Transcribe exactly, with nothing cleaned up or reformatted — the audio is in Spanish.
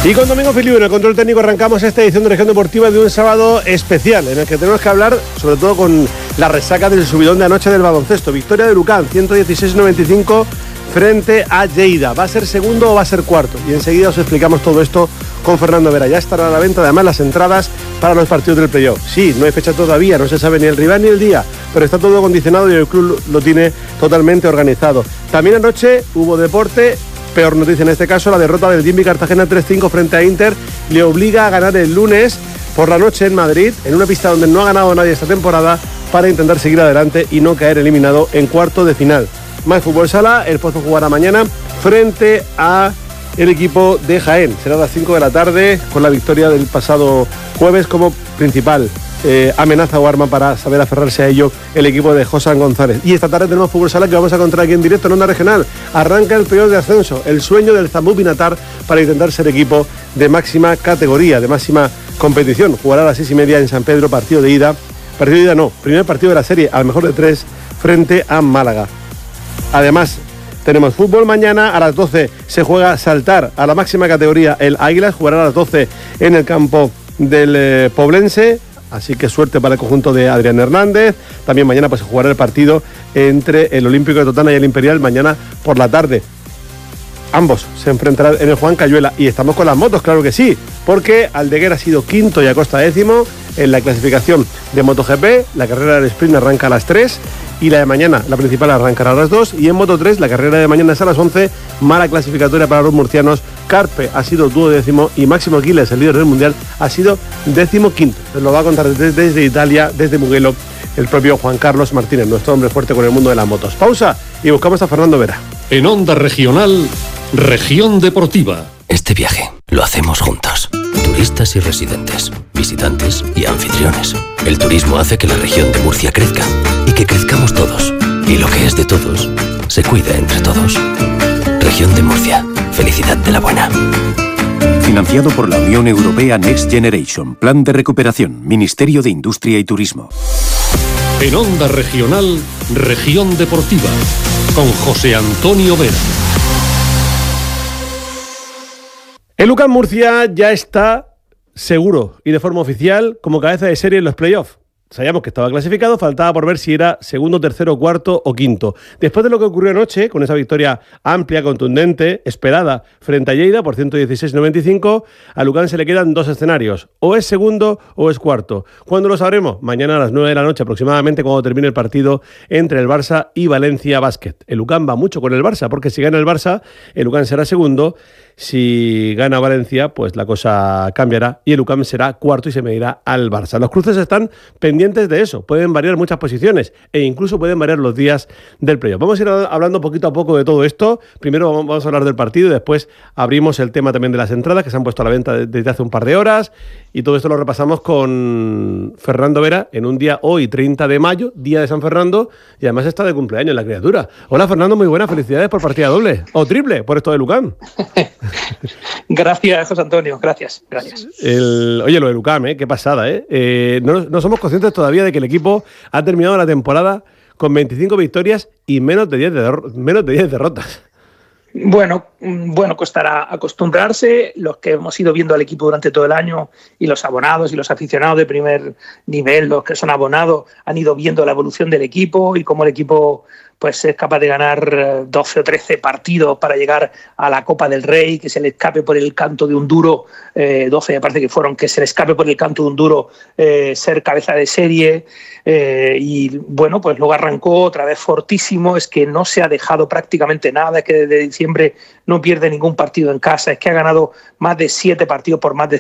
Y con Domingo Filiu en el control técnico arrancamos esta edición de Región Deportiva de un sábado especial en el que tenemos que hablar sobre todo con la resaca del subidón de anoche del baloncesto. Victoria de Lucan, ciento dieciséis noventa y cinco frente a Lleida. ¿Va a ser segundo o va a ser cuarto? Y enseguida os explicamos todo esto con Fernando Vera. Ya estará a la venta además las entradas para los partidos del playoff. Sí, no hay fecha todavía, no se sabe ni el rival ni el día, pero está todo condicionado y el club lo tiene totalmente organizado. También anoche hubo deporte. Peor noticia en este caso, la derrota del Jimmy Cartagena tres cinco frente a Inter le obliga a ganar el lunes por la noche en Madrid, en una pista donde no ha ganado nadie esta temporada, para intentar seguir adelante y no caer eliminado en cuarto de final. Más fútbol sala, el Pozo jugará mañana frente a el equipo de Jaén. Será a las cinco de la tarde con la victoria del pasado jueves como principal Eh, amenaza o arma para saber aferrarse a ello el equipo de Josan González. Y esta tarde tenemos fútbol sala que vamos a contar aquí en directo en Onda Regional. Arranca el playoff de ascenso, el sueño del Zambú Binatar para intentar ser equipo de máxima categoría, de máxima competición. Jugará a las seis y media en San Pedro, partido de ida. Partido de ida no, primer partido de la serie, al mejor de tres, frente a Málaga. Además, tenemos fútbol mañana, a las doce se juega saltar a la máxima categoría el Águilas, jugará a las doce en el campo del eh, Poblense. Así que suerte para el conjunto de Adrián Hernández. También mañana pues se jugará el partido entre el Olímpico de Totana y el Imperial mañana por la tarde. Ambos se enfrentarán en el Juan Cayuela. Y estamos con las motos, claro que sí, porque Aldeguer ha sido quinto y Acosta décimo en la clasificación de MotoGP. La carrera del sprint arranca a las tres y la de mañana, la principal, arrancará a las dos. Y en Moto tres, la carrera de mañana es a las once. Mala clasificatoria para los murcianos. Carpe ha sido duodécimo y Máximo Quiles, el líder del mundial, ha sido décimo quinto. Nos lo va a contar desde, desde Italia, desde Mugello, el propio Juan Carlos Martínez, nuestro hombre fuerte con el mundo de las motos. Pausa y buscamos a Fernando Vera. En Onda Regional, Región Deportiva. Este viaje lo hacemos juntos. Turistas y residentes, visitantes y anfitriones. El turismo hace que la región de Murcia crezca y que crezcamos todos. Y lo que es de todos, se cuida entre todos. Región de Murcia. Felicidad de la buena. Financiado por la Unión Europea Next Generation. Plan de recuperación. Ministerio de Industria y Turismo. En Onda Regional, Región Deportiva. Con José Antonio Vera. El Lucan Murcia ya está seguro y de forma oficial como cabeza de serie en los playoffs. Sabíamos que estaba clasificado, faltaba por ver si era segundo, tercero, cuarto o quinto. Después de lo que ocurrió anoche, con esa victoria amplia, contundente, esperada frente a Lleida por ciento dieciséis noventa y cinco, a Lucan se le quedan dos escenarios. O es segundo o es cuarto. ¿Cuándo lo sabremos? Mañana a las nueve de la noche aproximadamente, cuando termine el partido entre el Barça y Valencia Basket. El Lucan va mucho con el Barça, porque si gana el Barça, el Lucan será segundo. Si gana Valencia, pues la cosa cambiará y el U C A M será cuarto y se medirá al Barça. Los cruces están pendientes de eso. Pueden variar muchas posiciones e incluso pueden variar los días del playoff. Vamos a ir hablando poquito a poco de todo esto. Primero vamos a hablar del partido y después abrimos el tema también de las entradas que se han puesto a la venta desde hace un par de horas. Y todo esto lo repasamos con Fernando Vera en un día hoy, treinta de mayo, día de San Fernando, y además está de cumpleaños la criatura. Hola Fernando, muy buenas, felicidades por partida doble o triple por esto del U C A M. Gracias, José Antonio, gracias, gracias. El, oye, lo del U C A M, ¿eh? Qué pasada, ¿eh? eh no, no somos conscientes todavía de que el equipo ha terminado la temporada con veinticinco victorias y menos de diez, derro- menos de diez derrotas. Bueno, bueno, costará acostumbrarse. Los que hemos ido viendo al equipo durante todo el año y los abonados y los aficionados de primer nivel, los que son abonados, han ido viendo la evolución del equipo y cómo el equipo pues es capaz de ganar doce o trece partidos para llegar a la Copa del Rey, que se le escape por el canto de un duro, eh, doce me parece que fueron, que se le escape por el canto de un duro eh, ser cabeza de serie, eh, y bueno, pues luego arrancó otra vez fortísimo, es que no se ha dejado prácticamente nada, es que desde diciembre no pierde ningún partido en casa, es que ha ganado más de siete partidos por más de